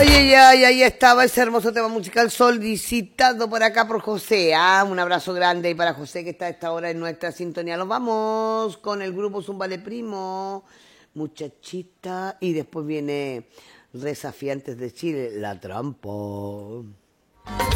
Ay, ahí estaba ese hermoso tema musical solicitado por acá por José. Un abrazo grande y para José que está a esta hora en nuestra sintonía. Nos vamos con el grupo Zumbale Primo, Muchachita, y después viene Desafiantes de Chile, La Trampa.